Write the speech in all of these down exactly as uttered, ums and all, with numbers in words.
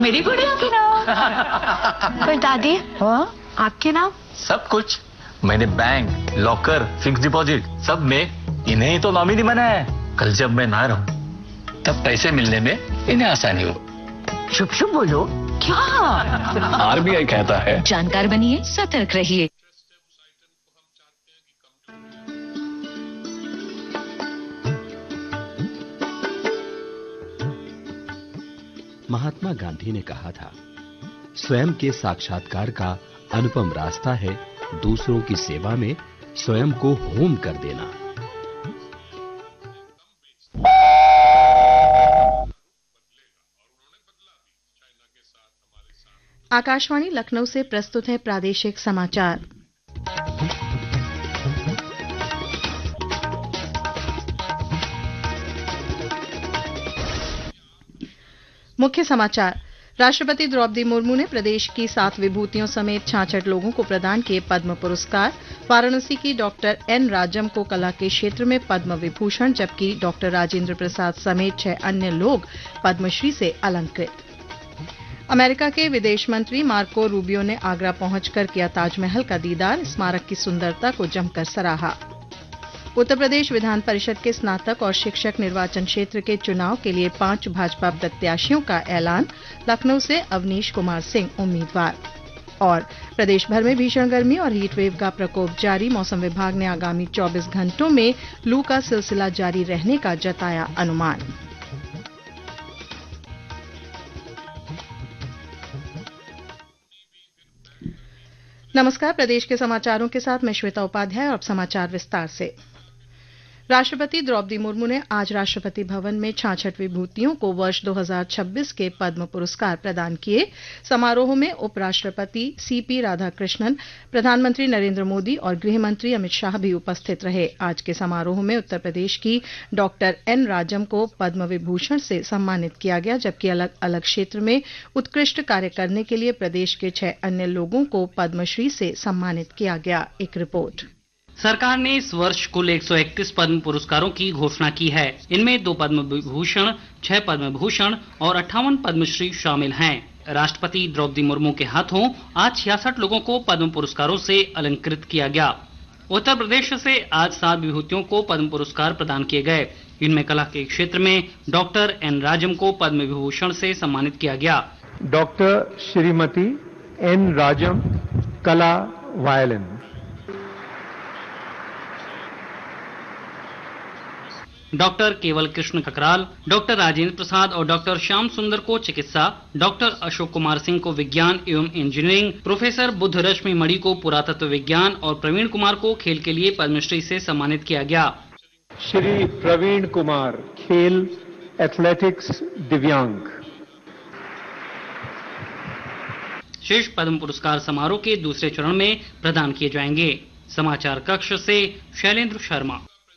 मेरी गुड़िया के नाम। पर दादी, हाँ आपके नाम? सब कुछ मैंने बैंक, लॉकर, फिक्स डिपॉजिट सब में इन्हें ही तो नॉमिनी बनाया है। कल जब मैं ना रहूं तब पैसे मिलने में इन्हें आसानी हो। शुभ शुभ बोलो। क्या? आरबीआई कहता है जानकार बनिए, सतर्क रहिए। महात्मा गांधी ने कहा था, स्वयं के साक्षात्कार का अनुपम रास्ता है दूसरों की सेवा में स्वयं को होम कर देना। आकाशवाणी लखनऊ से प्रस्तुत है प्रादेशिक समाचार। मुख्य समाचार। राष्ट्रपति द्रौपदी मुर्मू ने प्रदेश की सात विभूतियों समेत छियासठ लोगों को प्रदान किए पद्म पुरस्कार। वाराणसी की डॉक्टर एन राजम को कला के क्षेत्र में पद्म विभूषण, जबकि डॉक्टर राजेंद्र प्रसाद समेत छह अन्य लोग पद्मश्री से अलंकृत। अमेरिका के विदेश मंत्री मार्को रूबियो ने आगरा पहुंचकर किया ताजमहल का दीदार, स्मारक की सुंदरता को जमकर सराहा। उत्तर प्रदेश विधान परिषद के स्नातक और शिक्षक निर्वाचन क्षेत्र के चुनाव के लिए पांच भाजपा प्रत्याशियों का ऐलान। लखनऊ से अवनीश कुमार सिंह उम्मीदवार। और प्रदेश भर में भीषण गर्मी और हीटवेव का प्रकोप जारी। मौसम विभाग ने आगामी चौबीस घंटों में लू का सिलसिला जारी रहने का जताया अनुमान। नमस्कार, प्रदेश के समाचारों के साथ मैं श्वेता उपाध्याय। और अब समाचार विस्तार से। राष्ट्रपति द्रौपदी मुर्मू ने आज राष्ट्रपति भवन में छियासठ विभूतियों को वर्ष दो हज़ार छब्बीस के पद्म पुरस्कार प्रदान किए। समारोह में उपराष्ट्रपति सीपी राधाकृष्णन, प्रधानमंत्री नरेंद्र मोदी और गृह मंत्री अमित शाह भी उपस्थित रहे। आज के समारोह में उत्तर प्रदेश की डॉक्टर एन राजम को पद्म विभूषण से सम्मानित किया गया, जबकि अलग अलग क्षेत्र में उत्कृष्ट कार्य करने के लिए प्रदेश के छह अन्य लोगों को पद्मश्री से सम्मानित किया गया। एक रिपोर्ट। सरकार ने इस वर्ष कुल एक सौ इकतीस पद्म पुरस्कारों की घोषणा की है। इनमें दो पद्म विभूषण, छह पद्म भूषण और अट्ठावन पद्मश्री शामिल हैं। राष्ट्रपति द्रौपदी मुर्मू के हाथों आज छियासठ लोगों को पद्म पुरस्कारों से अलंकृत किया गया। उत्तर प्रदेश से आज सात विभूतियों को पद्म पुरस्कार प्रदान किए गए। इनमें कला के क्षेत्र में डॉक्टर एन राजम को पद्म विभूषण से सम्मानित किया गया। डॉक्टर श्रीमती एन राजम, कला वायलिन। डॉक्टर केवल कृष्ण ककराल, डॉक्टर राजेंद्र प्रसाद और डॉक्टर श्याम सुंदर को चिकित्सा, डॉक्टर अशोक कुमार सिंह को विज्ञान एवं इंजीनियरिंग, प्रोफेसर बुद्ध रश्मि मणि को पुरातत्व विज्ञान और प्रवीण कुमार को खेल के लिए पद्मश्री से सम्मानित किया गया। श्री प्रवीण कुमार, खेल, एथलेटिक्स, दिव्यांग। शेष पद्म पुरस्कार समारोह के दूसरे चरण में प्रदान किए जाएंगे। समाचार कक्ष से शैलेंद्र शर्मा।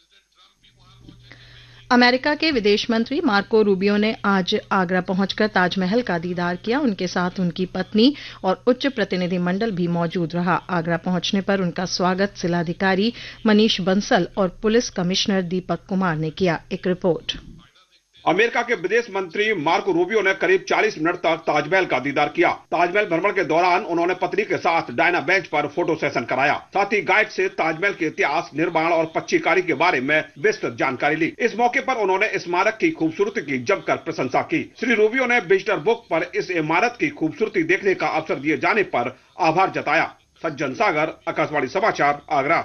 अमेरिका के विदेश मंत्री मार्को रूबियो ने आज आगरा पहुंचकर ताजमहल का दीदार किया। उनके साथ उनकी पत्नी और उच्च प्रतिनिधि मंडल भी मौजूद रहा। आगरा पहुंचने पर उनका स्वागत जिलाधिकारी मनीष बंसल और पुलिस कमिश्नर दीपक कुमार ने किया। एक रिपोर्ट। अमेरिका के विदेश मंत्री मार्को रूबियो ने करीब चालीस मिनट तक ताजमहल का दीदार किया। ताजमहल भ्रमण के दौरान उन्होंने पत्नी के साथ डायना बेंच पर फोटो सेशन कराया। साथ ही गाइड से ताजमहल के इतिहास, निर्माण और पच्चीकारी के बारे में विस्तृत जानकारी ली। इस मौके पर उन्होंने स्मारक की खूबसूरती की जमकर प्रशंसा की। श्री रूबियो ने विजिटर बुक पर इस इमारत की खूबसूरती देखने का अवसर दिए जाने पर आभार जताया। सज्जन सागर, आकाशवाणी समाचार, आगरा।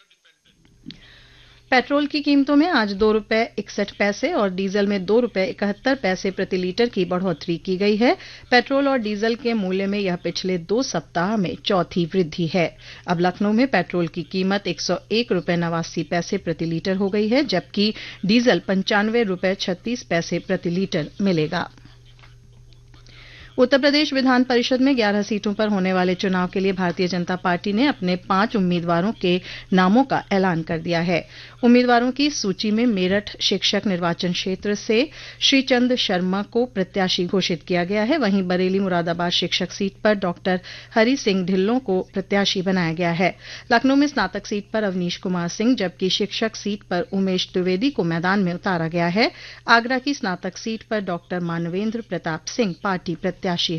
पेट्रोल की कीमतों में आज दो रुपए इकसठ पैसे और डीजल में दो रुपए इकहत्तर पैसे प्रति लीटर की बढ़ोतरी की गई है। पेट्रोल और डीजल के मूल्य में यह पिछले दो सप्ताह में चौथी वृद्धि है। अब लखनऊ में पेट्रोल की कीमत एक सौ एक रुपए नवासी पैसे प्रति लीटर हो गई है, जबकि डीजल पंचानवे रुपए छत्तीस पैसे प्रति लीटर मिलेगा। उत्तर प्रदेश विधान परिषद में ग्यारह सीटों पर होने वाले चुनाव के लिए भारतीय जनता पार्टी ने अपने पांच उम्मीदवारों के नामों का ऐलान कर दिया है। उम्मीदवारों की सूची में मेरठ शिक्षक निर्वाचन क्षेत्र से श्रीचंद शर्मा को प्रत्याशी घोषित किया गया है। वहीं बरेली मुरादाबाद शिक्षक सीट पर डॉक्टर हरि सिंह ढिल्लों को प्रत्याशी बनाया गया है। लखनऊ में स्नातक सीट पर अवनीश कुमार सिंह, जबकि शिक्षक सीट पर उमेश द्विवेदी को मैदान में उतारा गया है। आगरा की स्नातक सीट पर डॉक्टर मानवेंद्र प्रताप सिंह पार्टी प्रत्याशी प्रत्याशी